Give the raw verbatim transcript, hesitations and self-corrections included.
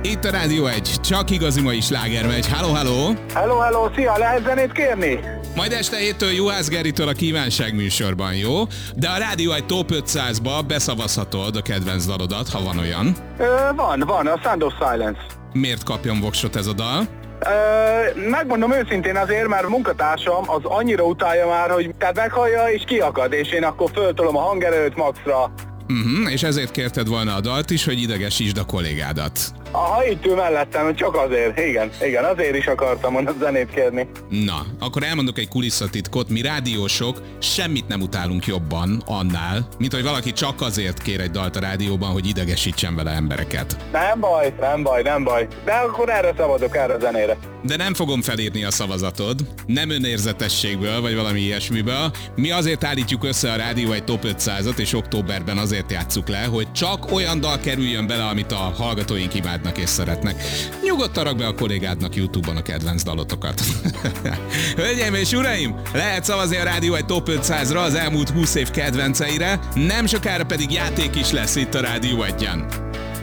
Itt a Rádió egy, csak igazi mai sláger megy. Halló, halló! Hello, hello, szia, lehet zenét kérni? Majd este héttől Juhász Geritől a kívánság műsorban, jó? De a Rádió egy Top ötszázba beszavazhatod a kedvenc dalodat, ha van olyan. Ö, van, van, a Sound of Silence. Miért kapjon voksot ez a dal? Ö, megmondom őszintén azért, mert a munkatársam az annyira utálja már, hogy tehát meghallja és kiakad, és én akkor föltolom a hangerőt maxra. Uh-huh, és ezért kérted volna a dalt is, hogy idegesítsd a kollégádat. Aha, itt ül mellettem, csak azért, igen, igen, azért is akartam a zenét kérni. Na, akkor elmondok egy kulisszatitkot, mi rádiósok semmit nem utálunk jobban annál, mint hogy valaki csak azért kér egy dalt a rádióban, hogy idegesítsen vele embereket. Nem baj, nem baj, nem baj, de akkor erre szavazok, erre a zenére. De nem fogom felírni a szavazatod, nem önérzetességből, vagy valami ilyesmiből. Mi azért állítjuk össze a Rádió egy Top ötszázat, és októberben azért játsszuk le, hogy csak olyan dal kerüljön bele, amit a hallgatóink imádnak és szeretnek. Nyugodtan rak be a kollégádnak YouTube-on a kedvenc dalotokat. Hölgyeim és uraim, lehet szavazni a Rádió egy Top ötszázra az elmúlt húsz év kedvenceire, nem sokára pedig játék is lesz itt a Rádió egyen.